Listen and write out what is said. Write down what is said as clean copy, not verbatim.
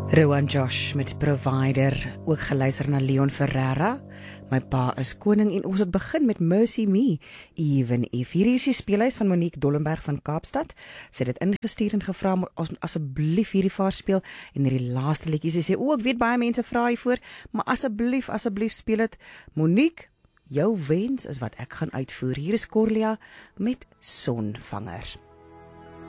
Rowan Josh met Provider, ook geluister na Leon Ferreira. My pa is koning en ons het begin met Mercy Me, Even If. Hier is die speelhuis van Monique Dollenberg van Kaapstad. Sy het dit ingestuur en gevra om asseblief hierdie vir haar speel. En hierdie laaste liedjie, sy sê, ek weet baie mense vra hiervoor, maar asseblief speel dit. Monique, jou wens is wat ek gaan uitvoer. Hier is Corlia met Sonvangers.